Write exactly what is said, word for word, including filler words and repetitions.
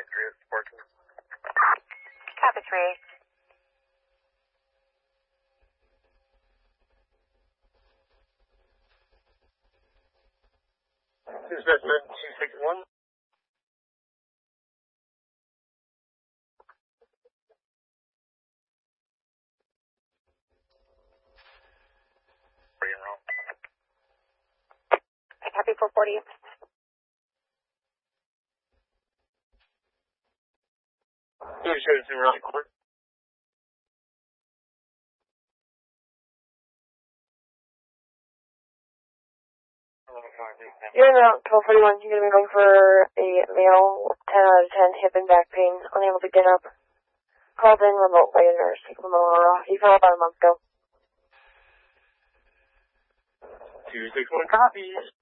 three eight support. Copy three eight. Two specimen two six one. Free and roll. Copy four forty. Two shows in Raleigh Court. You're in uh, twelve forty-one. You're going to be going for a male with ten out of ten hip and back pain, unable to get up. Called in remote by a nurse from Aurora. He fell about a month ago. two six one copies.